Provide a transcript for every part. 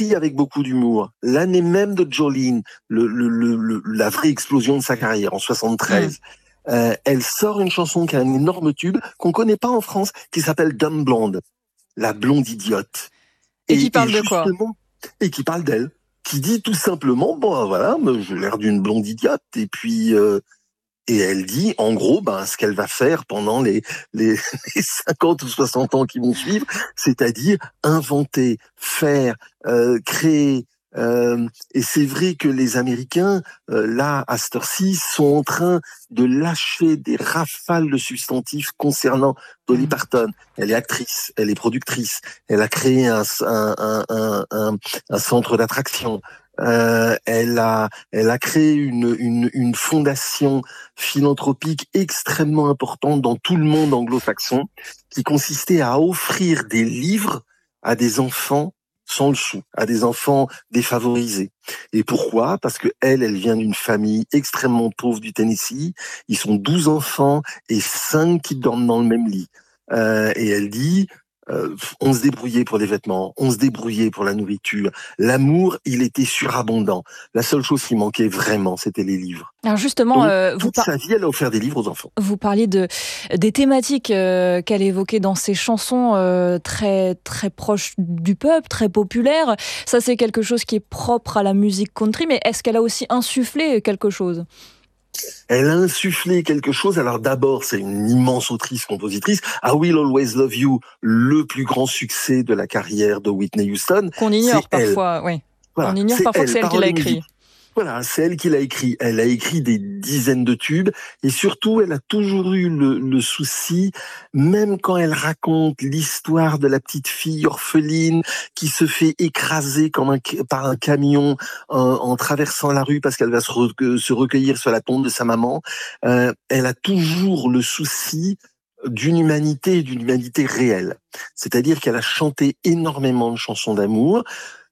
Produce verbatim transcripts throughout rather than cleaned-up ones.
écrit avec beaucoup d'humour. L'année même de Jolene, le, le, le, le, la vraie explosion de sa carrière, en soixante-treize, mmh. euh, elle sort une chanson qui a un énorme tube, qu'on connaît pas en France, qui s'appelle Dumb Blonde, la blonde idiote. Et, et qui parle et de quoi? Et qui parle d'elle, qui dit tout simplement, bon voilà, j'ai l'air d'une blonde idiote, et puis... Euh, Et elle dit, en gros, ben, ce qu'elle va faire pendant les, les, les cinquante ou soixante ans qui vont suivre, c'est-à-dire inventer, faire, euh, créer. Euh, et c'est vrai que les Américains, euh, là, à cette heure-ci, sont en train de lâcher des rafales de substantifs concernant Dolly Parton. Elle est actrice, elle est productrice, elle a créé un, un, un, un, un, un centre d'attraction. Euh, elle a, elle a créé une, une, une fondation philanthropique extrêmement importante dans tout le monde anglo-saxon, qui consistait à offrir des livres à des enfants sans le sou, à des enfants défavorisés. Et pourquoi? Parce que elle, elle vient d'une famille extrêmement pauvre du Tennessee. Ils sont douze enfants et cinq qui dorment dans le même lit. Euh, et elle dit... Euh, on se débrouillait pour les vêtements, on se débrouillait pour la nourriture. L'amour, il était surabondant. La seule chose qui manquait vraiment, c'était les livres. Alors justement, Donc, euh, toute vous par... sa vie, elle a offert des livres aux enfants. Vous parliez de des thématiques euh, qu'elle évoquait dans ses chansons, euh, très très proches du peuple, très populaires. Ça, c'est quelque chose qui est propre à la musique country. Mais est-ce qu'elle a aussi insufflé quelque chose? Elle a insufflé quelque chose. Alors d'abord, c'est une immense autrice-compositrice. I Will Always Love You, le plus grand succès de la carrière de Whitney Houston. Qu'on ignore parfois, oui. Voilà, On ignore parfois elle, que c'est elle qui l'a écrit. Voilà, c'est elle qui l'a écrit. Elle a écrit des dizaines de tubes et surtout, elle a toujours eu le, le souci, même quand elle raconte l'histoire de la petite fille orpheline qui se fait écraser comme un, par un camion en, en traversant la rue parce qu'elle va se, re, se recueillir sur la tombe de sa maman. Euh, elle a toujours le souci d'une humanité et d'une humanité réelle. C'est-à-dire qu'elle a chanté énormément de chansons d'amour,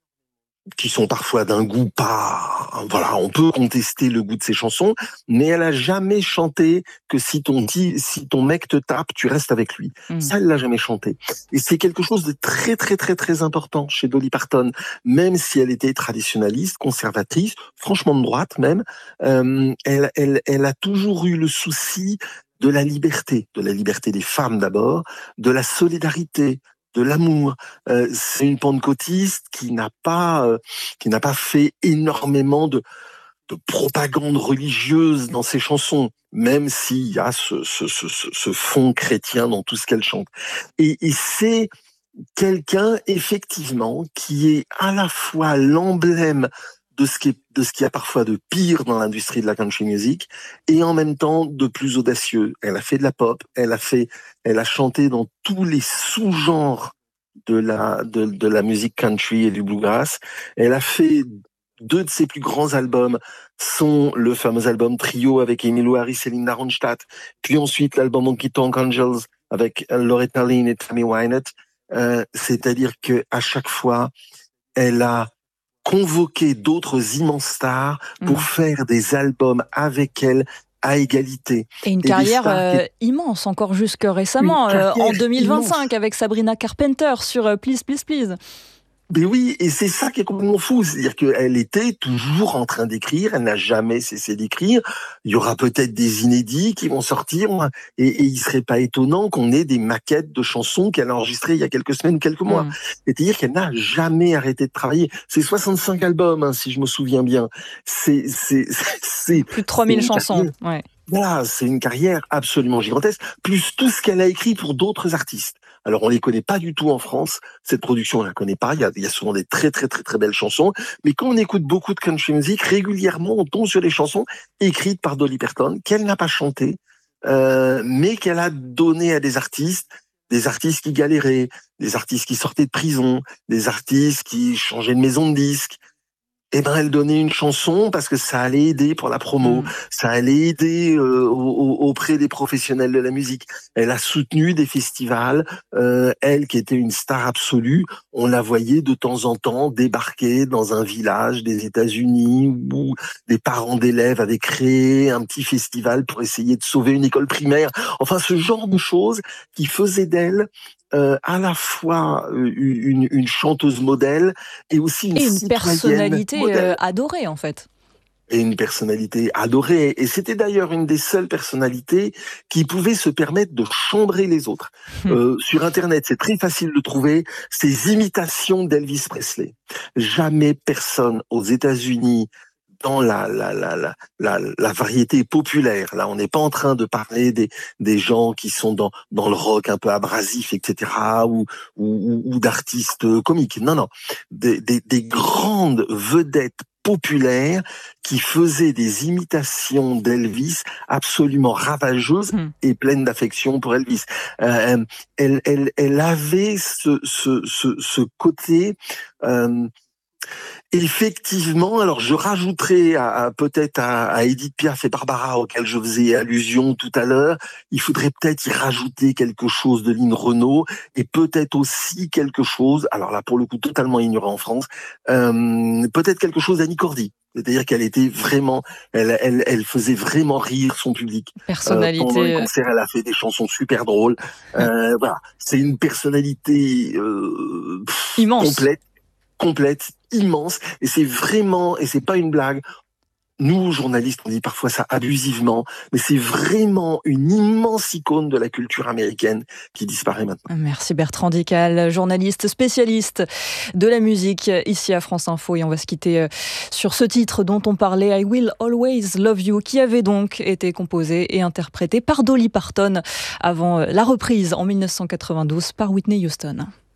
qui sont parfois d'un goût pas... Voilà, on peut contester le goût de ces chansons, mais elle a jamais chanté que si ton, si ton mec te tape, tu restes avec lui. Mmh. Ça, elle l'a jamais chanté. Et c'est quelque chose de très, très, très, très important chez Dolly Parton. Même si elle était traditionnaliste, conservatrice, franchement de droite même, euh, elle, elle, elle a toujours eu le souci de la liberté, de la liberté des femmes d'abord, de la solidarité, de l'amour. Euh, c'est une pentecôtiste qui n'a pas, euh, qui n'a pas fait énormément de, de propagande religieuse dans ses chansons, même s'il y a ce, ce, ce, ce fond chrétien dans tout ce qu'elle chante. Et, et c'est quelqu'un, effectivement, qui est à la fois l'emblème de ce qui est, de ce qu'il y a parfois de pire dans l'industrie de la country music et en même temps de plus audacieux. Elle a fait de la pop, elle a fait, elle a chanté dans tous les sous-genres de la, de, de la musique country et du bluegrass. Elle a fait deux de ses plus grands albums sont le fameux album Trio avec Emmylou Harris et Linda Ronstadt, puis ensuite l'album Honky Tonk Angels avec Loretta Lynn et Tammy Wynette. Euh, c'est-à-dire que à chaque fois, elle a convoqué d'autres immenses stars pour mmh. faire des albums avec elle à égalité. Et une et carrière euh, qui... immense, encore jusque récemment, euh, en deux mille vingt-cinq, immense. Avec Sabrina Carpenter sur euh, Please, Please, Please. Mais oui, et c'est ça qui est complètement fou, c'est-à-dire qu'elle était toujours en train d'écrire, elle n'a jamais cessé d'écrire. Il y aura peut-être des inédits qui vont sortir, et, et il serait pas étonnant qu'on ait des maquettes de chansons qu'elle a enregistrées il y a quelques semaines ou quelques mois. Mmh. C'est-à-dire qu'elle n'a jamais arrêté de travailler. C'est soixante-cinq albums, hein, si je me souviens bien. C'est, c'est, c'est plus de trois mille chansons. Ouais. Voilà, c'est une carrière absolument gigantesque, plus tout ce qu'elle a écrit pour d'autres artistes. Alors, on les connaît pas du tout en France. Cette production, on la connaît pas. Il y a, il y a souvent des très, très, très, très belles chansons. Mais quand on écoute beaucoup de country music, régulièrement, on tombe sur des chansons écrites par Dolly Parton, qu'elle n'a pas chantées, euh, mais qu'elle a données à des artistes, des artistes qui galéraient, des artistes qui sortaient de prison, des artistes qui changeaient de maison de disques. Eh ben, elle donnait une chanson parce que ça allait aider pour la promo, mmh. ça allait aider euh, au, au, auprès des professionnels de la musique. Elle a soutenu des festivals. Euh, elle, qui était une star absolue, on la voyait de temps en temps débarquer dans un village des États-Unis où des parents d'élèves avaient créé un petit festival pour essayer de sauver une école primaire. Enfin, ce genre de choses qui faisaient d'elle euh, à la fois euh, une, une chanteuse modèle et aussi une Et une citoyenne personnalité euh, modèle. adorée, en fait. Et une personnalité adorée. Et c'était d'ailleurs une des seules personnalités qui pouvait se permettre de chambrer les autres. Euh, sur Internet, c'est très facile de trouver ces imitations d'Elvis Presley. Jamais personne aux États-Unis, dans la, la, la, la, la, la variété populaire. Là, on n'est pas en train de parler des, des gens qui sont dans, dans le rock un peu abrasif, et cetera, ou, ou, ou d'artistes comiques. Non, non. Des, des, des grandes vedettes populaires qui faisaient des imitations d'Elvis absolument ravageuses Hmm. et pleines d'affection pour Elvis. Euh, elle, elle, elle avait ce, ce, ce, ce côté... Euh, Effectivement, alors je rajouterai à, à, peut-être à, à Édith Piaf et Barbara auxquelles je faisais allusion tout à l'heure, il faudrait peut-être y rajouter quelque chose de Lynn Renaud et peut-être aussi quelque chose, alors là pour le coup totalement ignoré en France, euh, peut-être quelque chose d'Annie Cordy. C'est-à-dire qu'elle était vraiment, elle, elle, elle faisait vraiment rire son public. Euh, pendant un Personnalité concert, elle a fait des chansons super drôles. Euh, voilà, c'est une personnalité euh, pff, immense. complète complète, immense, et c'est vraiment, et c'est pas une blague, nous, journalistes, on dit parfois ça abusivement, mais c'est vraiment une immense icône de la culture américaine qui disparaît maintenant. Merci Bertrand Dical, journaliste spécialiste de la musique ici à France Info. Et on va se quitter sur ce titre dont on parlait, I Will Always Love You, qui avait donc été composé et interprété par Dolly Parton avant la reprise en mille neuf cent quatre-vingt-douze par Whitney Houston.